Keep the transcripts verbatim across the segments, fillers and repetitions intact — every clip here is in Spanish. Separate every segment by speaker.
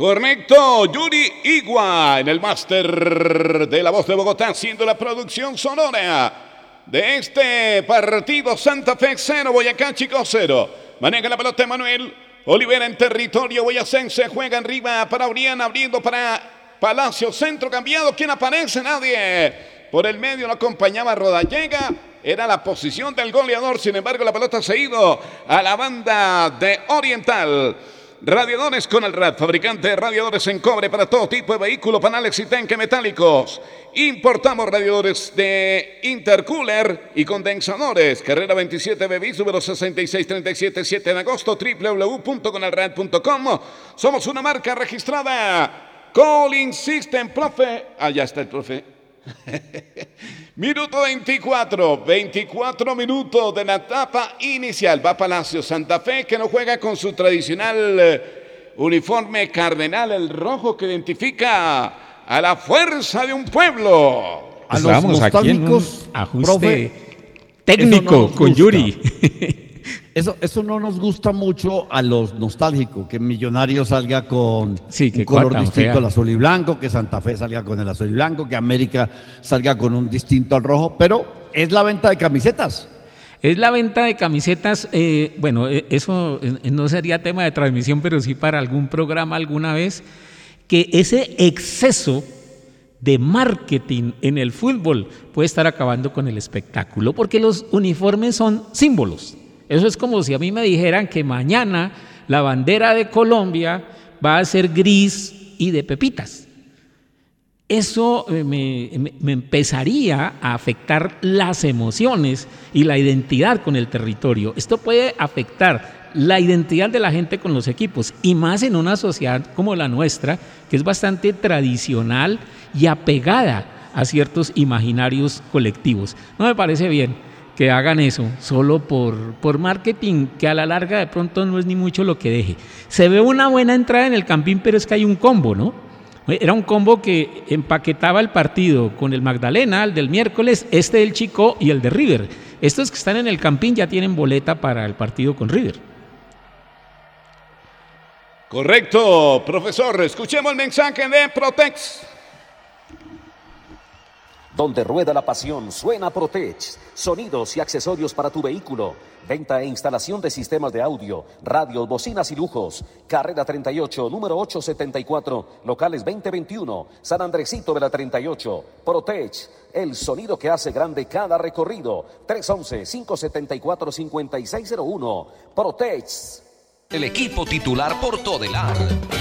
Speaker 1: Correcto, Yuri Igua en el máster de La Voz de Bogotá, haciendo la producción sonora de este partido. Santa Fe cero, Boyacá Chico cero. Maneja la pelota Manuel Olivera en territorio boyacense, juega arriba para Oriana, abriendo para Palacio, centro cambiado. ¿Quién aparece? Nadie. Por el medio lo acompañaba Rodallega. Era la posición del goleador, sin embargo la pelota se ha ido a la banda de Oriental. Radiadores con el R A D, fabricante de radiadores en cobre para todo tipo de vehículo, panales y tanques metálicos. Importamos radiadores de intercooler y condensadores. Carrera veintisiete Bevis, número sesenta y seis treinta y siete, siete de agosto, doble u doble u doble u punto con el rad punto com. Somos una marca registrada. Calling System, profe. Ah, ya está el profe. Minuto veinticuatro, veinticuatro minutos de la etapa inicial. Va Palacio, Santa Fe, que no juega con su tradicional eh, uniforme cardenal, el rojo que identifica a la fuerza de un pueblo.
Speaker 2: A los
Speaker 3: Estábamos aquí en un
Speaker 2: nostálgicos,
Speaker 3: ajuste
Speaker 2: profe,
Speaker 3: técnico
Speaker 2: eso no nos
Speaker 3: con
Speaker 2: gusta.
Speaker 3: Yuri.
Speaker 2: Eso, eso no nos gusta mucho a los nostálgicos, que Millonarios salga con
Speaker 3: Sí, que
Speaker 2: un color
Speaker 3: cosa tan
Speaker 2: distinto
Speaker 3: fea.
Speaker 2: al azul y blanco, que Santa Fe salga con el azul y blanco, que América salga con un distinto al rojo, pero es la venta de camisetas.
Speaker 3: Es la venta de camisetas, eh, bueno, eh, eso eh, no sería tema de transmisión, pero sí para algún programa alguna vez, que ese exceso de marketing en el fútbol puede estar acabando con el espectáculo, porque los uniformes son símbolos. Eso es como si a mí me dijeran que mañana la bandera de Colombia va a ser gris y de pepitas. Eso eh, me, me- me empezaría a afectar las emociones y la identidad con el territorio. Esto puede afectar la identidad de la gente con los equipos, y más en una sociedad como la nuestra, que es bastante tradicional y apegada a ciertos imaginarios colectivos. No me parece bien que hagan eso solo por, por marketing, que a la larga de pronto no es ni mucho lo que deje. Se ve una buena entrada en el Campín, pero es que hay un combo, ¿no? Era un combo que empaquetaba el partido con el Magdalena, el del miércoles, este del Chico y el de River. Estos que están en el Campín ya tienen boleta para el partido con River.
Speaker 1: Correcto, profesor. Escuchemos el mensaje de Protex.
Speaker 4: Donde rueda la pasión, suena Protech. Sonidos y accesorios para tu vehículo. Venta e instalación de sistemas de audio, radios, bocinas y lujos. Carrera treinta y ocho, número ochocientos setenta y cuatro, locales veinte veintiuno, San Andresito de la treinta y ocho. Protech, el sonido que hace grande cada recorrido. tres once, cinco setenta y cuatro, cincuenta y seis cero uno. Protech.
Speaker 5: El equipo titular por Todelar.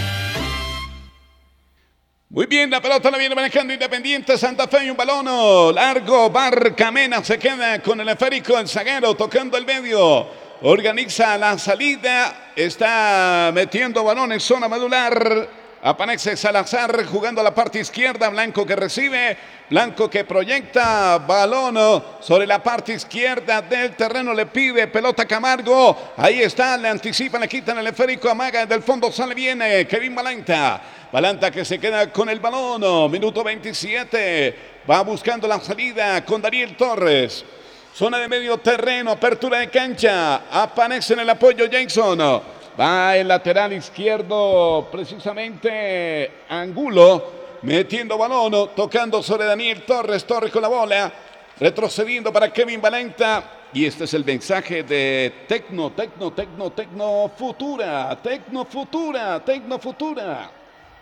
Speaker 1: Muy bien, la pelota la viene manejando Independiente Santa Fe y un balón oh, largo. Barcamena se queda con el esférico, el zaguero tocando el medio. Organiza la salida, está metiendo balón en zona medular. Aparece Salazar jugando a la parte izquierda. Blanco que recibe, Blanco que proyecta balón oh, sobre la parte izquierda del terreno. Le pide pelota Camargo. Ahí está, le anticipa, le quitan el esférico. Amaga del fondo, sale bien eh, Kevin Balanta. Balanta que se queda con el balón. oh, Minuto veintisiete. Va buscando la salida con Daniel Torres. Zona de medio terreno, apertura de cancha. Aparece en el apoyo Jason. Va el lateral izquierdo, precisamente Angulo, metiendo balón, tocando sobre Daniel Torres. Torres con la bola, retrocediendo para Kevin Balanta. Y este es el mensaje de Tecno, Tecno, Tecno, Tecno Futura, Tecno Futura, Tecno Futura.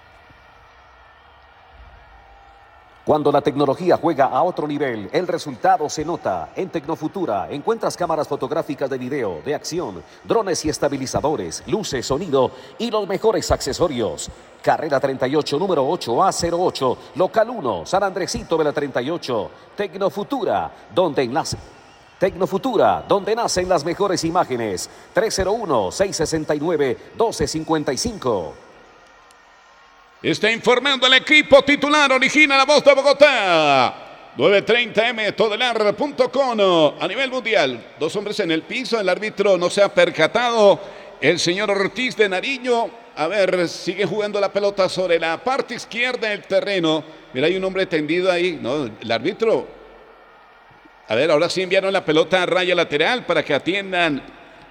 Speaker 4: Cuando la tecnología juega a otro nivel, el resultado se nota. En Tecnofutura encuentras cámaras fotográficas de video, de acción, drones y estabilizadores, luces, sonido y los mejores accesorios. Carrera treinta y ocho, número ocho A cero ocho, local uno, San Andresito de la treinta y ocho. Tecnofutura, donde enlace. Tecnofutura, donde nacen las mejores imágenes. tres cero uno, seis seis nueve, uno dos cinco cinco.
Speaker 1: Está informando el equipo titular, origina La Voz de Bogotá. nueve treinta eme, todelar punto com. A nivel mundial, dos hombres en el piso, el árbitro no se ha percatado. El señor Ortiz de Nariño, a ver, sigue jugando la pelota sobre la parte izquierda del terreno. Mira, hay un hombre tendido ahí, ¿no? El árbitro. A ver, ahora sí enviaron la pelota a raya lateral para que atiendan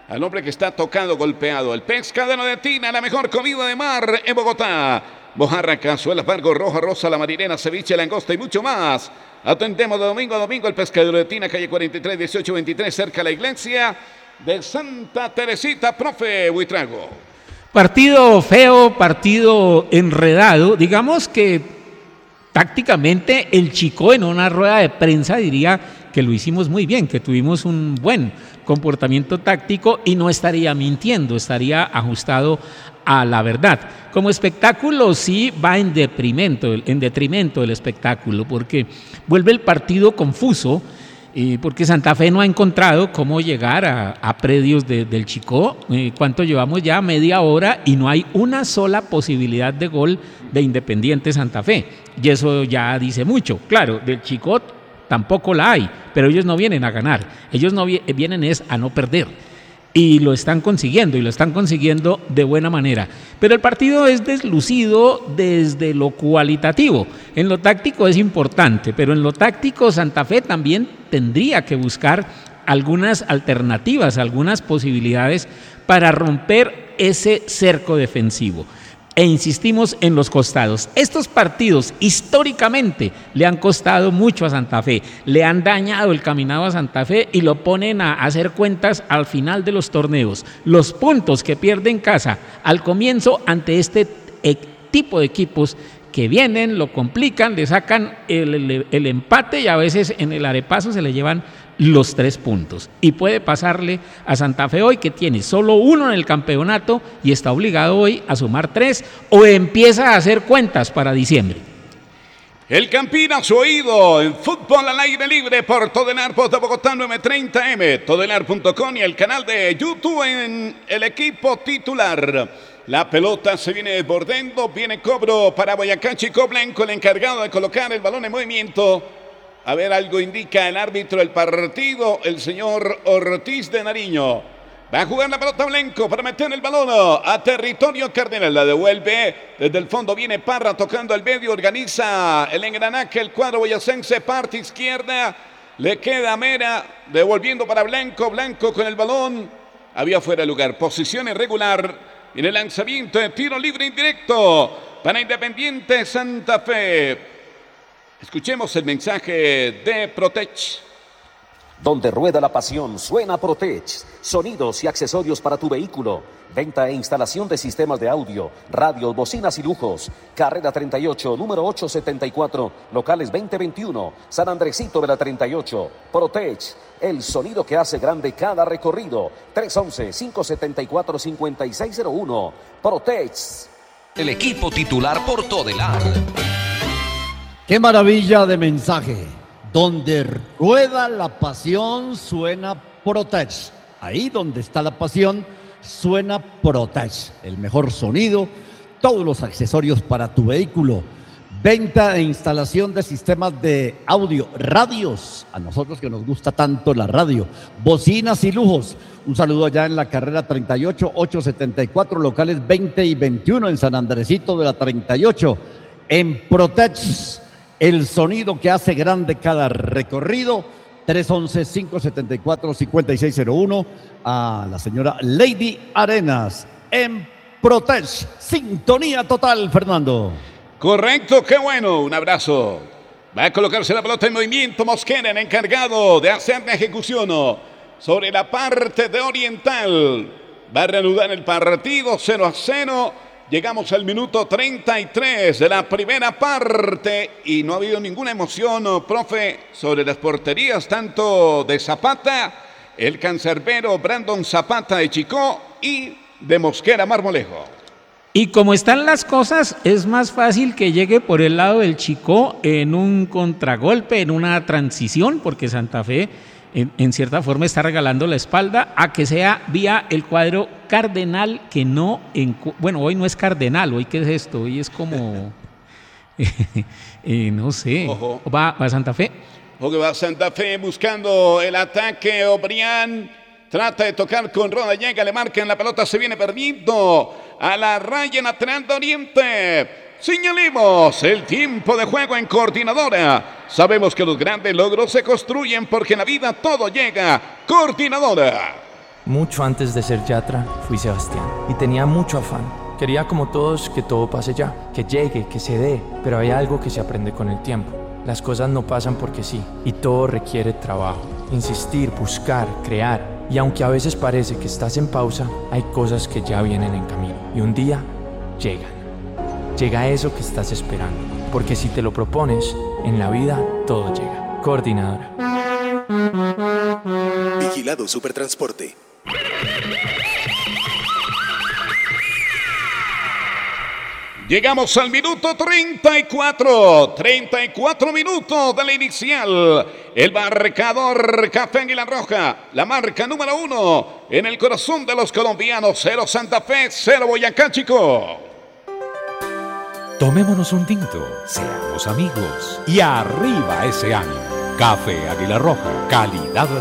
Speaker 1: al hombre que está tocado, golpeado. El pescadero de Tina, la mejor comida de mar en Bogotá. Mojarra, cazuela, pargo, roja, rosa, la marinera, ceviche, langosta y mucho más. Atendemos de domingo a domingo el pescadero de Tina, calle cuarenta y tres, dieciocho veintitrés, cerca de la iglesia de Santa Teresita. Profe Buitrago.
Speaker 3: Partido feo, partido enredado. Digamos que tácticamente el Chico en una rueda de prensa diría que lo hicimos muy bien, que tuvimos un buen comportamiento táctico y no estaría mintiendo, estaría ajustado a la verdad. Como espectáculo sí va en detrimento, en detrimento del espectáculo, porque vuelve el partido confuso, eh, porque Santa Fe no ha encontrado cómo llegar a, a predios de, del Chicó. Eh, ¿Cuánto llevamos ya? Media hora y no hay una sola posibilidad de gol de Independiente Santa Fe. Y eso ya dice mucho. Claro, del Chicó tampoco la hay, pero ellos no vienen a ganar. Ellos no vi- vienen es a no perder. Y lo están consiguiendo, y lo están consiguiendo de buena manera. Pero el partido es deslucido desde lo cualitativo. En lo táctico es importante, pero en lo táctico Santa Fe también tendría que buscar algunas alternativas, algunas posibilidades para romper ese cerco defensivo. E insistimos en los costados. Estos partidos históricamente le han costado mucho a Santa Fe, le han dañado el caminado a Santa Fe y lo ponen a hacer cuentas al final de los torneos. Los puntos que pierde en casa al comienzo ante este e- tipo de equipos que vienen, lo complican, le sacan el, el, el empate y a veces en el arepaso se le llevan los tres puntos. Y puede pasarle a Santa Fe hoy, que tiene solo uno en el campeonato y está obligado hoy a sumar tres, o empieza a hacer cuentas para diciembre.
Speaker 1: El Campín a su oído en fútbol al aire libre por Todelar, Post de Bogotá nueve treinta eme, todelar punto com y el canal de YouTube en el equipo titular. La pelota se viene desbordando, viene cobro para Boyacá. Chico Blanco, el encargado de colocar el balón en movimiento. A ver, algo indica el árbitro del partido, el señor Ortiz de Nariño. Va a jugar la pelota Blanco para meter el balón a territorio cardenal. La devuelve desde el fondo. Viene Parra tocando el medio. Organiza el engranaje, el cuadro boyacense. Parte izquierda. Le queda Mera. Devolviendo para Blanco. Blanco con el balón. Había fuera de lugar. Posición irregular. Viene el lanzamiento de tiro libre indirecto para Independiente Santa Fe. Escuchemos el mensaje de Protech.
Speaker 4: Donde rueda la pasión, suena Protech. Sonidos y accesorios para tu vehículo. Venta e instalación de sistemas de audio, radios, bocinas y lujos. Carrera treinta y ocho, número ochocientos setenta y cuatro, locales veinte veintiuno, San Andresito de la treinta y ocho. Protech, el sonido que hace grande cada recorrido. tres once, cinco setenta y cuatro, cincuenta y seis cero uno. Protech.
Speaker 5: El equipo titular por Todelar.
Speaker 2: Qué maravilla de mensaje. Donde rueda la pasión suena Protech. Ahí donde está la pasión suena Protech. El mejor sonido, todos los accesorios para tu vehículo. Venta e instalación de sistemas de audio, radios. A nosotros que nos gusta tanto la radio. Bocinas y lujos. Un saludo allá en la carrera treinta y ocho, ochocientos setenta y cuatro, locales veinte y veintiuno en San Andresito de la treinta y ocho. En Protech. El sonido que hace grande cada recorrido. tres once, cinco setenta y cuatro, cincuenta y seis cero uno. A la señora Lady Arenas en Protech. Sintonía total, Fernando.
Speaker 1: Correcto, qué bueno. Un abrazo. Va a colocarse la pelota en movimiento. Mosquera, el encargado de hacer la ejecución sobre la parte de Oriental. Va a reanudar el partido cero a cero. Llegamos al minuto treinta y tres de la primera parte y no ha habido ninguna emoción, oh, profe, sobre las porterías, tanto de Zapata, el cancerbero Brandon Zapata de Chicó y de Mosquera Marmolejo.
Speaker 3: Y como están las cosas, es más fácil que llegue por el lado del Chicó en un contragolpe, en una transición, porque Santa Fe En, en cierta forma está regalando la espalda, a que sea vía el cuadro cardenal, que no, en, bueno, hoy no es cardenal, hoy qué es esto, hoy es como, eh, no sé,
Speaker 1: Ojo.
Speaker 3: va, va Santa Fe.
Speaker 1: Ojo que va Santa Fe buscando el ataque, O'Brien trata de tocar con Roda, llega, le marcan la pelota, se viene perdiendo a la raya lateral de Oriente. Señalemos el tiempo de juego en Coordinadora. Sabemos que los grandes logros se construyen porque en la vida todo llega. Coordinadora.
Speaker 6: Mucho antes de ser Yatra, fui Sebastián y tenía mucho afán. Quería como todos que todo pase ya, que llegue, que se dé, pero hay algo que se aprende con el tiempo. Las cosas no pasan porque sí, y todo requiere trabajo, insistir, buscar, crear. Y aunque a veces parece que estás en pausa, hay cosas que ya vienen en camino. Y un día, llegan. Llega eso que estás esperando, porque si te lo propones, en la vida todo llega. Coordinadora.
Speaker 7: Vigilado Supertransporte.
Speaker 1: Llegamos al minuto treinta y cuatro. treinta y cuatro minutos de la inicial. El marcador Café Águila Roja. La marca número uno en el corazón de los colombianos. Cero Santa Fe, cero Boyacá, Chico.
Speaker 8: Tomémonos un tinto, seamos amigos y arriba ese ánimo. Café Águila Roja, calidad